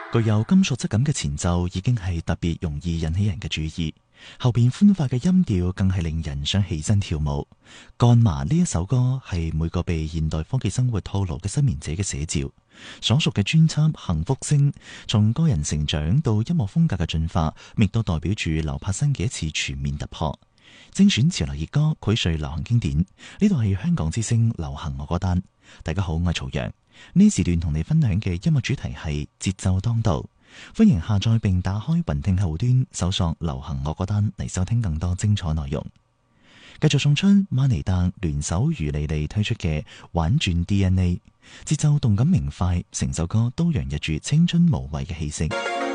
具有金屬質感嘅前奏已經係特別容易引起人嘅注意，後邊歡快嘅音調更係令人想起身跳舞。幹嘛呢一首歌係每個被現代科技生活套路嘅失眠者嘅寫照。所屬嘅專輯《幸福星》從個人成長到音樂風格嘅進化，亦都代表住劉柏辛嘅一次全面突破。精選潮流熱歌，膾萃流行經典。呢度係香港之聲流行我歌單。大家好，我係曹陽。呢時段同你分享嘅音樂主題係節奏當道。歡迎下載並打開雲聽客戶端，搜索流行我歌單嚟收聽更多精彩內容。繼續送出馬尼達聯手余莉莉推出嘅玩轉 DNA， 節奏動感明快，成首歌都洋溢住青春無畏嘅氣息。